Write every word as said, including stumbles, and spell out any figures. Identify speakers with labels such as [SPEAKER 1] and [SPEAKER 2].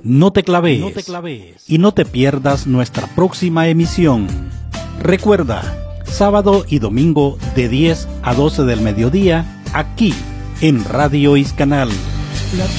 [SPEAKER 1] No te claves, no te claves y no te pierdas nuestra próxima emisión. Recuerda, sábado y domingo de diez a doce del mediodía, aquí en Radio Iscanal.